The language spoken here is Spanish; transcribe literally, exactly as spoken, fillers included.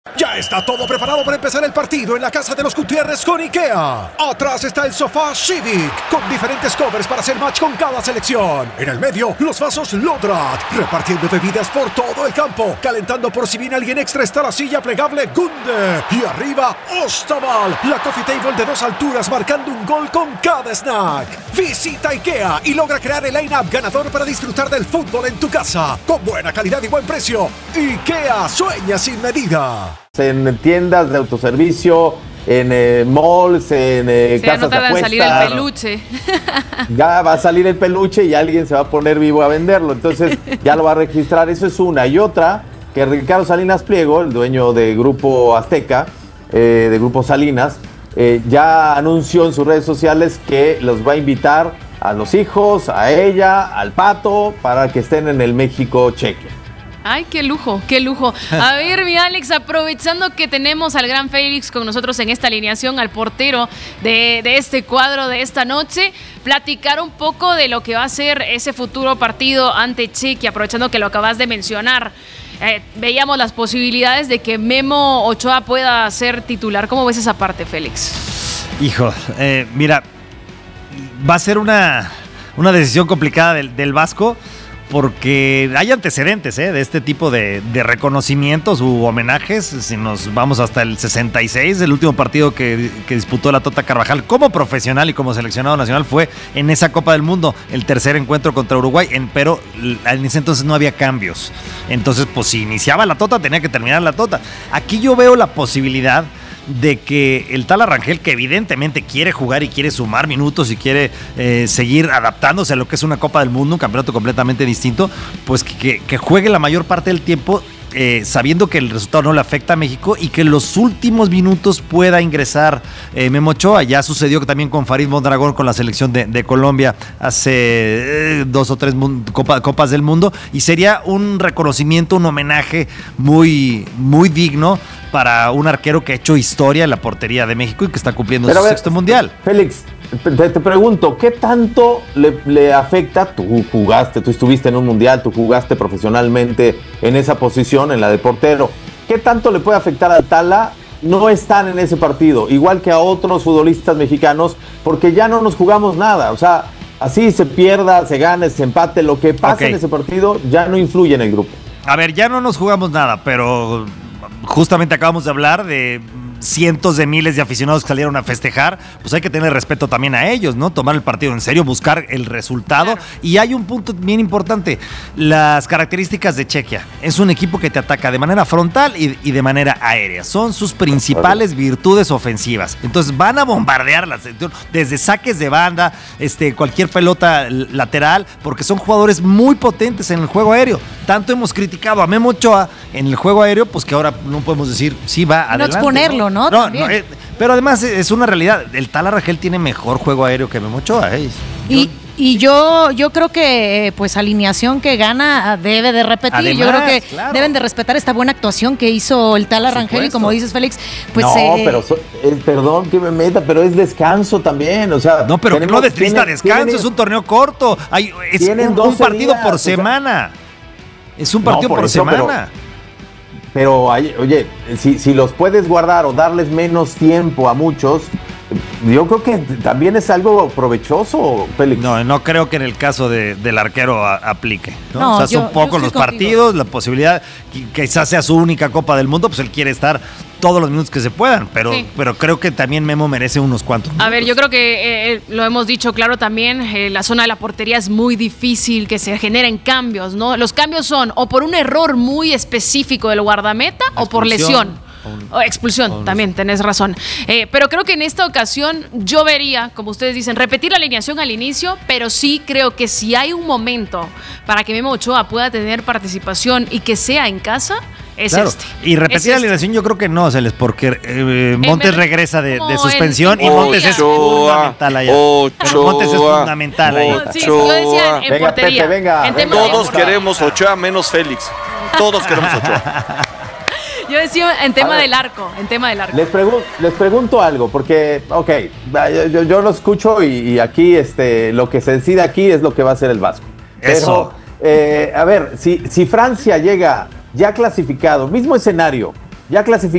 Ya está todo preparado para empezar el partido en la casa de los Gutiérrez con IKEA. Atrás está el sofá Civic, con diferentes covers para hacer match con cada selección. En el medio, los vasos Lodrat, repartiendo bebidas por todo el campo. Calentando por si viene alguien extra está la silla plegable Gunde. Y arriba, Ostaval, la coffee table de dos alturas marcando un gol con cada snack. Visita IKEA y logra crear el line-up ganador para disfrutar del fútbol en tu casa. Con buena calidad y buen precio. IKEA sueña sin medida. En tiendas de autoservicio, en eh, malls, en eh, sí, casas no de apuestas. Va a salir el peluche. Ya va a salir el peluche y alguien se va a poner vivo a venderlo. Entonces ya lo va a registrar. Eso es una. Y otra, que Ricardo Salinas Pliego, el dueño de Grupo Azteca, eh, de Grupo Salinas, eh, ya anunció en sus redes sociales que los va a invitar a los hijos, a ella, al Pato, para que estén en el México-Chequia. Ay, qué lujo, qué lujo. A ver, mi Alex, aprovechando que tenemos al gran Félix con nosotros en esta alineación, al portero de, de este cuadro de esta noche, platicar un poco de lo que va a ser ese futuro partido ante Chequia, aprovechando que lo acabas de mencionar. Eh, veíamos las posibilidades de que Memo Ochoa pueda ser titular. ¿Cómo ves esa parte, Félix? Hijo, eh, mira, va a ser una, una decisión complicada del, del Vasco, porque hay antecedentes ¿eh? de este tipo de, de reconocimientos u homenajes. Si nos vamos hasta el sesenta y seis, el último partido que, que disputó la Tota Carvajal como profesional y como seleccionado nacional fue en esa Copa del Mundo, el tercer encuentro contra Uruguay, en, pero en ese entonces no había cambios. Entonces, pues si iniciaba la Tota, tenía que terminar la Tota. Aquí yo veo la posibilidad de que el Tala Rangel, que evidentemente quiere jugar y quiere sumar minutos y quiere eh, seguir adaptándose a lo que es una Copa del Mundo, un campeonato completamente distinto, pues que, que, que juegue la mayor parte del tiempo eh, sabiendo que el resultado no le afecta a México y que en los últimos minutos pueda ingresar eh, Memo Ochoa. Ya sucedió también con Farid Mondragón con la selección de, de Colombia hace eh, dos o tres copa, Copas del Mundo, y sería un reconocimiento, un homenaje muy, muy digno para un arquero que ha hecho historia en la portería de México y que está cumpliendo Pero su ver, sexto mundial. Félix, te, te pregunto, ¿qué tanto le, le afecta? Tú jugaste, tú estuviste en un mundial, tú jugaste profesionalmente en esa posición, en la de portero. ¿Qué tanto le puede afectar al Tala no estar en ese partido? Igual que a otros futbolistas mexicanos, porque ya no nos jugamos nada. O sea, así se pierda, se gane, se empate, lo que pase okay. en ese partido ya no influye en el grupo. A ver, ya no nos jugamos nada, pero justamente acabamos de hablar de cientos de miles de aficionados que salieron a festejar, pues hay que tener respeto también a ellos, ¿no? Tomar el partido en serio, buscar el resultado. Claro. Y hay un punto bien importante, las características de Chequia. Es un equipo que te ataca de manera frontal y, y de manera aérea. Son sus principales virtudes ofensivas. Entonces van a bombardear las, desde saques de banda, este, cualquier pelota lateral, porque son jugadores muy potentes en el juego aéreo. Tanto hemos criticado a Memo Ochoa en el juego aéreo, pues que ahora no podemos decir, sí va adelante. No exponerlo, ¿no? No, no eh, pero además es una realidad. El Tala Rangel tiene mejor juego aéreo que Memo Ochoa. ¿eh? Y, y yo, yo creo que pues alineación que gana debe de repetir. Además, yo creo que claro. deben de respetar esta buena actuación que hizo el Tala Rangel, y como dices, Félix, pues no, eh, pero so, eh, perdón que me meta, pero es descanso también, o sea, no, pero tenemos, no deslista descanso, tienen, es un torneo corto, hay es un, un partido días, por semana. O sea, es un partido no, por, por eso, semana. Pero, Pero, oye, si, si los puedes guardar o darles menos tiempo a muchos, yo creo que también es algo provechoso, Félix. No, no creo que en el caso de, del arquero a, aplique. ¿no? No, o sea, son yo, pocos yo los contigo. partidos, la posibilidad, que quizás sea su única Copa del Mundo, pues él quiere estar todos los minutos que se puedan, pero, sí. pero creo que también Memo merece unos cuantos minutos. A ver, yo creo que eh, lo hemos dicho claro también, eh, la zona de la portería es muy difícil que se generen cambios, ¿no? Los cambios son o por un error muy específico del guardameta o por lesión. O o expulsión, o también tenés razón. Eh, pero creo que en esta ocasión yo vería, como ustedes dicen, repetir la alineación al inicio, pero sí creo que si hay un momento para que Memo Ochoa pueda tener participación y que sea en casa, es claro. este. Y repetir es la este. alineación yo creo que no, Celes, porque eh, Montes regresa de, de suspensión en, y Montes es Ochoa, fundamental allá. Ochoa, Montes es fundamental ahí. Sí, yo decía en venga, portería. Pepe, venga, en venga, tema Todos de... queremos Ochoa menos Félix. Todos queremos Ochoa. Yo decía en tema del arco, en tema del arco. Les, pregun- les pregunto algo, porque, ok, yo, yo lo escucho y, y aquí este, lo que se decide aquí es lo que va a hacer el Vasco. Eso. Pero, eh, a ver, si, si Francia llega ya clasificado, mismo escenario, Ya clasificó.